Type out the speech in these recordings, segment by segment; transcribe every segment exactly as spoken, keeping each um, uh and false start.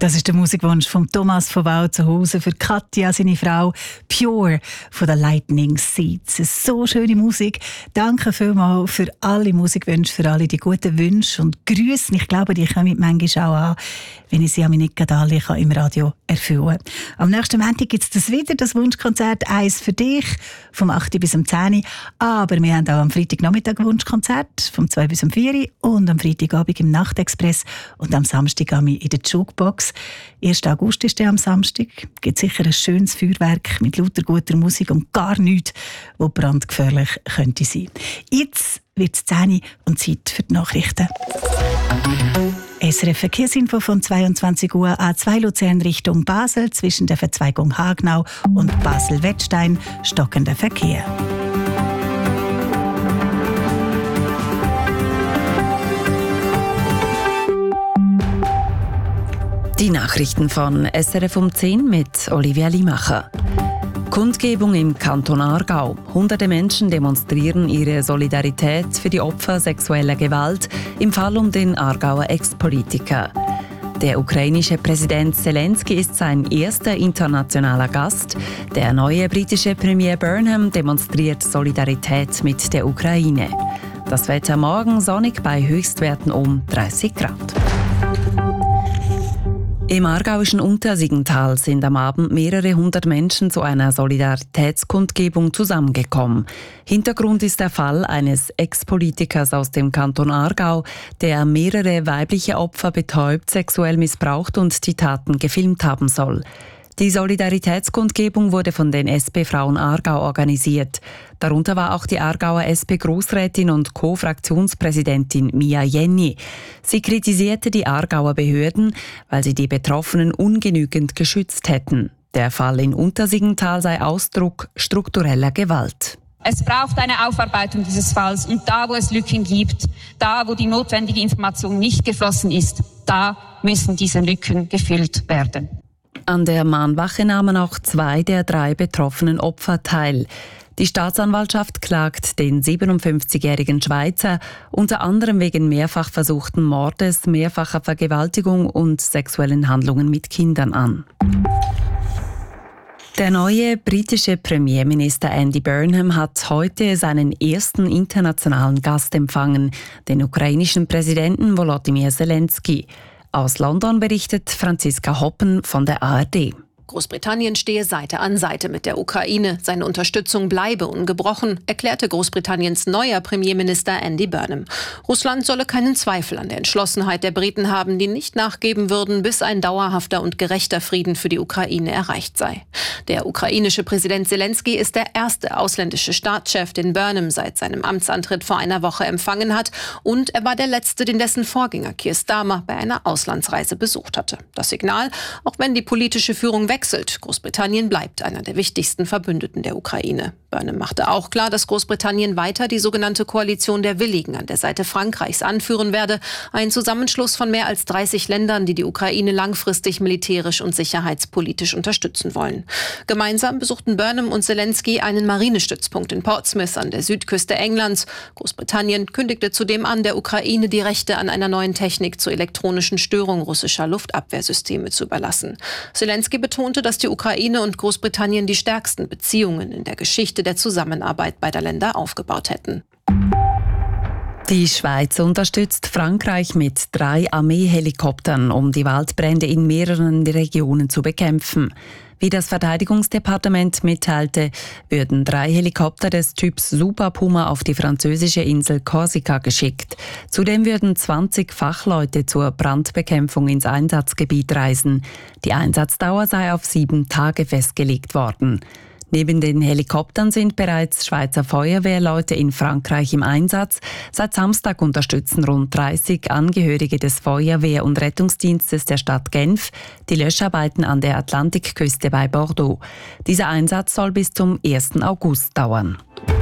Das ist der Musikwunsch von Thomas von Wau zu Hause für Katja, seine Frau, Pure von den Lightning Seeds. So schöne Musik. Danke vielmals für alle Musikwünsche, für alle die guten Wünsche und Grüße. Ich glaube, die kommen manchmal auch an, wenn ich sie an nicht gerade alle im Radio erfüllen kann. Am nächsten Montag gibt es das wieder, das Wunschkonzert «Eins für dich», vom acht bis um zehn Uhr. Aber wir haben auch am Freitagnachmittag ein Wunschkonzert, vom zwei bis um vier Uhr und am Freitagabend im Nachtexpress und am Samstag in der Jukebox. ersten August ist der am Samstag. Es gibt sicher ein schönes Feuerwerk mit lauter guter Musik und gar nichts, das brandgefährlich könnte sein. Jetzt wird es zehn Uhr und Zeit für die Nachrichten. S R F Verkehrsinfo von zweiundzwanzig Uhr A zwei Luzern Richtung Basel zwischen der Verzweigung Hagnau und Basel-Wettstein stockender Verkehr. Die Nachrichten von S R F um zehn mit Olivia Limacher. Kundgebung im Kanton Aargau. Hunderte Menschen demonstrieren ihre Solidarität für die Opfer sexueller Gewalt im Fall um den Aargauer Ex-Politiker. Der ukrainische Präsident Zelensky ist sein erster internationaler Gast. Der neue britische Premier Burnham demonstriert Solidarität mit der Ukraine. Das Wetter morgen sonnig bei Höchstwerten um dreißig Grad. Im aargauischen Untersiggenthal sind am Abend mehrere hundert Menschen zu einer Solidaritätskundgebung zusammengekommen. Hintergrund ist der Fall eines Ex-Politikers aus dem Kanton Aargau, der mehrere weibliche Opfer betäubt, sexuell missbraucht und die Taten gefilmt haben soll. Die Solidaritätskundgebung wurde von den S P-Frauen Aargau organisiert. Darunter war auch die Aargauer S P-Großrätin und Co-Fraktionspräsidentin Mia Jenny. Sie kritisierte die Aargauer Behörden, weil sie die Betroffenen ungenügend geschützt hätten. Der Fall in Untersiggenthal sei Ausdruck struktureller Gewalt. Es braucht eine Aufarbeitung dieses Falls und da, wo es Lücken gibt, da, wo die notwendige Information nicht geflossen ist, da müssen diese Lücken gefüllt werden. An der Mahnwache nahmen auch zwei der drei betroffenen Opfer teil. Die Staatsanwaltschaft klagt den siebenundfünfzigjährigen Schweizer unter anderem wegen mehrfach versuchten Mordes, mehrfacher Vergewaltigung und sexuellen Handlungen mit Kindern an. Der neue britische Premierminister Andy Burnham hat heute seinen ersten internationalen Gast empfangen, den ukrainischen Präsidenten Volodymyr Zelensky. Aus London berichtet Franziska Hoppen von der A R D. Großbritannien stehe Seite an Seite mit der Ukraine. Seine Unterstützung bleibe ungebrochen, erklärte Großbritanniens neuer Premierminister Andy Burnham. Russland solle keinen Zweifel an der Entschlossenheit der Briten haben, die nicht nachgeben würden, bis ein dauerhafter und gerechter Frieden für die Ukraine erreicht sei. Der ukrainische Präsident Zelensky ist der erste ausländische Staatschef, den Burnham seit seinem Amtsantritt vor einer Woche empfangen hat. Und er war der letzte, den dessen Vorgänger Keir Starmer bei einer Auslandsreise besucht hatte. Das Signal, auch wenn die politische Führung wechselt, Großbritannien bleibt einer der wichtigsten Verbündeten der Ukraine. Burnham machte auch klar, dass Großbritannien weiter die sogenannte Koalition der Willigen an der Seite Frankreichs anführen werde. Ein Zusammenschluss von mehr als dreißig Ländern, die die Ukraine langfristig militärisch und sicherheitspolitisch unterstützen wollen. Gemeinsam besuchten Burnham und Zelensky einen Marinestützpunkt in Portsmouth an der Südküste Englands. Großbritannien kündigte zudem an, der Ukraine die Rechte an einer neuen Technik zur elektronischen Störung russischer Luftabwehrsysteme zu überlassen. Zelensky betonte, dass die Ukraine und Großbritannien die stärksten Beziehungen in der Geschichte der Zusammenarbeit beider Länder aufgebaut hätten. Die Schweiz unterstützt Frankreich mit drei Armeehelikoptern, um die Waldbrände in mehreren Regionen zu bekämpfen. Wie das Verteidigungsdepartement mitteilte, würden drei Helikopter des Typs Super Puma auf die französische Insel Korsika geschickt. Zudem würden zwanzig Fachleute zur Brandbekämpfung ins Einsatzgebiet reisen. Die Einsatzdauer sei auf sieben Tage festgelegt worden. Neben den Helikoptern sind bereits Schweizer Feuerwehrleute in Frankreich im Einsatz. Seit Samstag unterstützen rund dreißig Angehörige des Feuerwehr- und Rettungsdienstes der Stadt Genf die Löscharbeiten an der Atlantikküste bei Bordeaux. Dieser Einsatz soll bis zum ersten August dauern.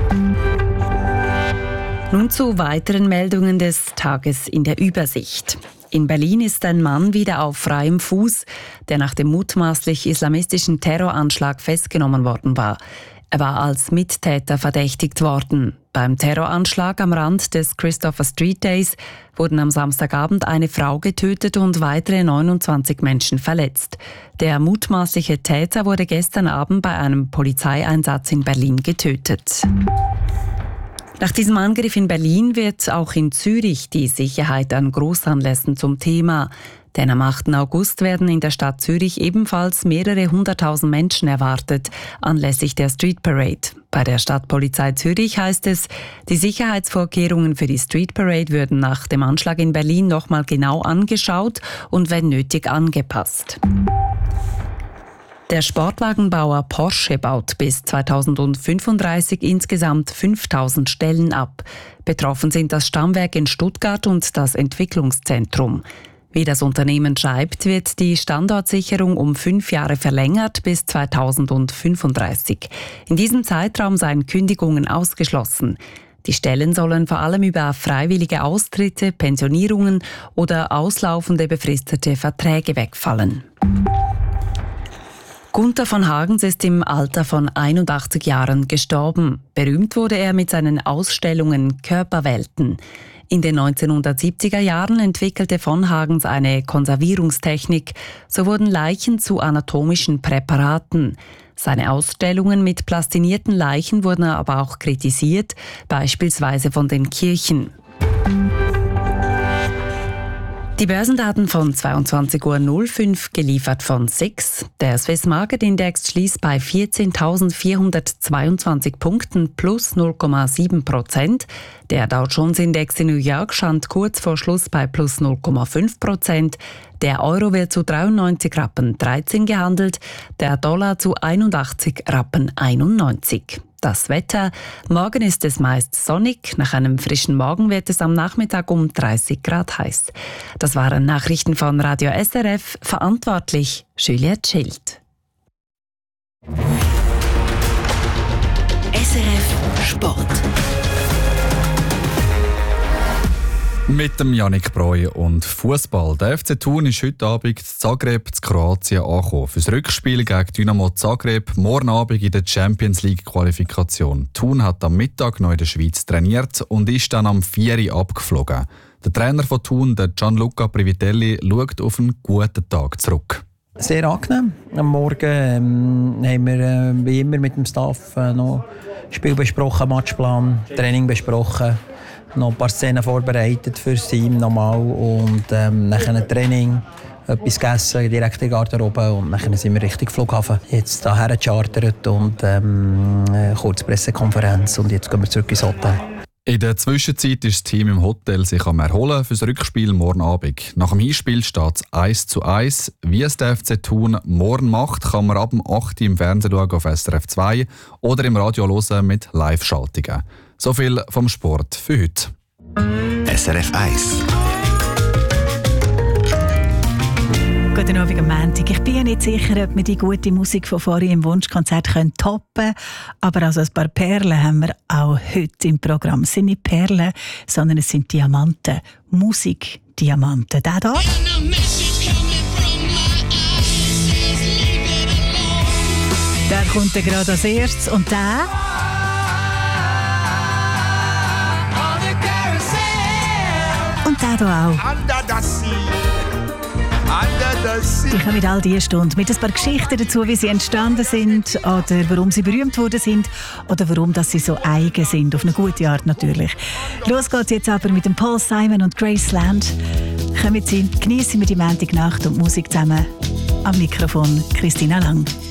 Nun zu weiteren Meldungen des Tages in der Übersicht. In Berlin ist ein Mann wieder auf freiem Fuß, der nach dem mutmaßlich islamistischen Terroranschlag festgenommen worden war. Er war als Mittäter verdächtigt worden. Beim Terroranschlag am Rand des Christopher Street Days wurden am Samstagabend eine Frau getötet und weitere neunundzwanzig Menschen verletzt. Der mutmaßliche Täter wurde gestern Abend bei einem Polizeieinsatz in Berlin getötet. Nach diesem Angriff in Berlin wird auch in Zürich die Sicherheit an Grossanlässen zum Thema. Denn am achten August werden in der Stadt Zürich ebenfalls mehrere hunderttausend Menschen erwartet, anlässlich der Street Parade. Bei der Stadtpolizei Zürich heißt es, die Sicherheitsvorkehrungen für die Street Parade würden nach dem Anschlag in Berlin nochmal genau angeschaut und wenn nötig angepasst. Der Sportwagenbauer Porsche baut bis zweitausendfünfunddreißig insgesamt fünftausend Stellen ab. Betroffen sind das Stammwerk in Stuttgart und das Entwicklungszentrum. Wie das Unternehmen schreibt, wird die Standortsicherung um fünf Jahre verlängert bis zweitausendfünfunddreißig. In diesem Zeitraum seien Kündigungen ausgeschlossen. Die Stellen sollen vor allem über freiwillige Austritte, Pensionierungen oder auslaufende befristete Verträge wegfallen. Gunther von Hagens ist im Alter von einundachtzig Jahren gestorben. Berühmt wurde er mit seinen Ausstellungen Körperwelten. In den neunzehnhundertsiebziger Jahren entwickelte von Hagens eine Konservierungstechnik. So wurden Leichen zu anatomischen Präparaten. Seine Ausstellungen mit plastinierten Leichen wurden aber auch kritisiert, beispielsweise von den Kirchen. Die Börsendaten von zweiundzwanzig Uhr null fünf, geliefert von S I X. Der Swiss Market Index schließt bei vierzehntausendvierhundertzweiundzwanzig Punkten plus null Komma sieben Prozent. Der Dow Jones Index in New York stand kurz vor Schluss bei plus null Komma fünf Prozent. Der Euro wird zu dreiundneunzig Rappen dreizehn gehandelt, der Dollar zu einundachtzig Rappen einundneunzig. Das Wetter: Morgen ist es meist sonnig, nach einem frischen Morgen wird es am Nachmittag um dreißig Grad heiß. Das waren Nachrichten von Radio S R F, verantwortlich Juliette Schild. S R F Sport. Mit dem Yannick Breu und Fußball. Der F C Thun ist heute Abend in Zagreb, in Kroatien, angekommen. Für das Rückspiel gegen Dynamo Zagreb morgen Abend in der Champions League Qualifikation. Thun hat am Mittag noch in der Schweiz trainiert und ist dann am vier Uhr abgeflogen. Der Trainer von Thun, der Gianluca Privitelli, schaut auf einen guten Tag zurück. Sehr angenehm. Am Morgen ähm, haben wir äh, wie immer mit dem Staff äh, noch Spiel besprochen, Matchplan, Training besprochen. Noch ein paar Szenen vorbereitet für das Team nochmal und ähm, nachher ein Training, etwas gegessen, direkt in die Garderobe und dann sind wir Richtung Flughafen. Jetzt hierher gechartert und ähm, eine kurze Pressekonferenz und jetzt gehen wir zurück ins Hotel. In der Zwischenzeit ist das Team im Hotel sich am Erholen für das Rückspiel morgen Abend. Nach dem Hinspiel steht es eins zu eins. Wie es der F C Thun morgen macht, kann man ab dem acht Uhr im Fernsehen schauen auf S R F zwei oder im Radio hören mit Live-Schaltungen. So viel vom Sport für heute. S R F eins. Guten Abend am Montag. Ich bin ja nicht sicher, ob wir die gute Musik von vorhin im Wunschkonzert können toppen können. Aber also ein paar Perlen haben wir auch heute im Programm. Es sind nicht Perlen, sondern es sind Diamanten. Musikdiamanten. Der da? Der kommt dann gerade als erstes. Und der? Und der hier auch. Ich habe mit all diese Stunden mit ein paar Geschichten dazu, wie sie entstanden sind oder warum sie berühmt worden sind oder warum dass sie so eigen sind, auf eine gute Art natürlich. Los geht's jetzt aber mit dem Paul Simon und Graceland. Kommen Sie, genießen wir die Montagnacht und Musik zusammen. Am Mikrofon Christina Lang.